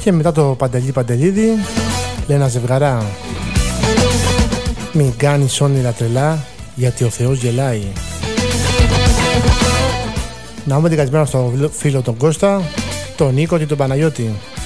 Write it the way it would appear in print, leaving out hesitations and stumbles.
Και μετά το Παντελή Παντελίδη λέει ένα ζευγαρά: μην κάνεις όνειρα τρελά, γιατί ο Θεός γελάει. Να πούμε την καλησπέρα στο φίλο τον Κώστα, τον Νίκο και τον Παναγιώτη.